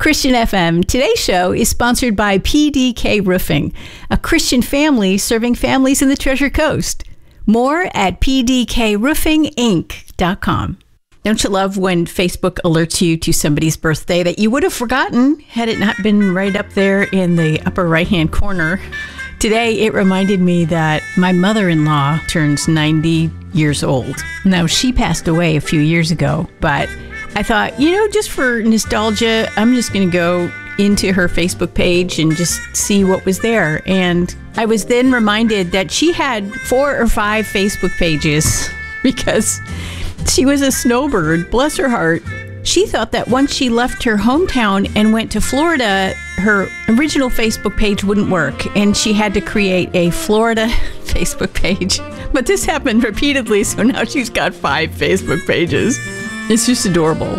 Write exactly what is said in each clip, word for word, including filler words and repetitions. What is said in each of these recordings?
Christian F M. Today's show is sponsored by P D K Roofing, a Christian family serving families in the Treasure Coast. More at p d k roofing inc dot com. Don't you love when Facebook alerts you to somebody's birthday that you would have forgotten had it not been right up there in the upper right-hand corner? Today, it reminded me that my mother-in-law turns ninety years old. Now, she passed away a few years ago, but I thought, you know, just for nostalgia, I'm just going to go into her Facebook page and just see what was there. And I was then reminded that she had four or five Facebook pages because she was a snowbird, bless her heart. She thought that once she left her hometown and went to Florida, her original Facebook page wouldn't work, and she had to create a Florida Facebook page. But this happened repeatedly, so now she's got five Facebook pages. It's just adorable.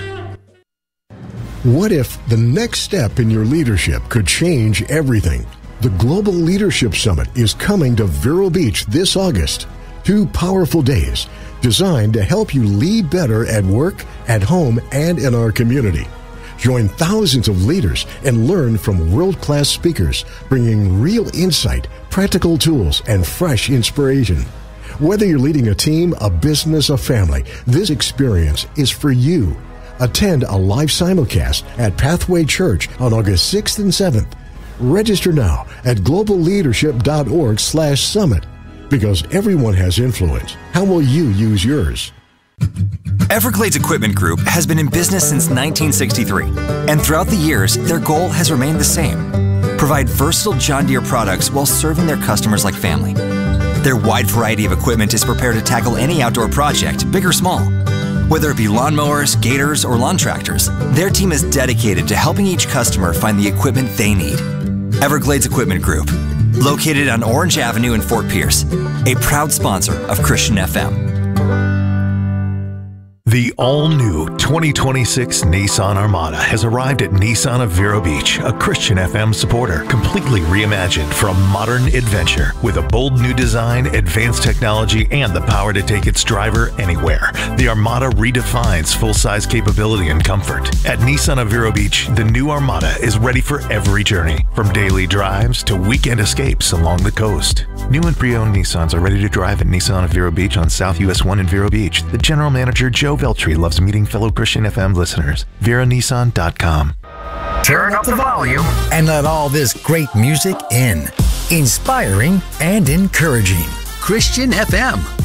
What if the next step in your leadership could change everything? The Global Leadership Summit is coming to Vero Beach this August. Two powerful days designed to help you lead better at work, at home, and in our community. Join thousands of leaders and learn from world-class speakers, bringing real insight, practical tools, and fresh inspiration. Whether you're leading a team, a business, a family, this experience is for you. Attend a live simulcast at Pathway Church on August sixth and seventh. Register now at global leadership dot org slash summit. Because everyone has influence. How will you use yours? Everglades Equipment Group has been in business since nineteen sixty-three, and throughout the years, their goal has remained the same: provide versatile John Deere products while serving their customers like family. Their wide variety of equipment is prepared to tackle any outdoor project, big or small. Whether it be lawnmowers, gators, or lawn tractors, their team is dedicated to helping each customer find the equipment they need. Everglades Equipment Group, located on Orange Avenue in Fort Pierce, a proud sponsor of Christian F M. The all-new twenty twenty-six Nissan Armada has arrived at Nissan of Vero Beach, a Christian F M supporter, completely reimagined for a modern adventure with a bold new design, advanced technology, and the power to take its driver anywhere. The Armada redefines full-size capability and comfort. At Nissan of Vero Beach, the new Armada is ready for every journey, from daily drives to weekend escapes along the coast. New and pre-owned Nissans are ready to drive at Nissan of Vero Beach on South U S one in Vero Beach. The general manager, Joe Veltri, loves meeting fellow Christian F M listeners. Vero Nissan dot com. Turn up the volume and let all this great music in. Inspiring and encouraging. Christian F M.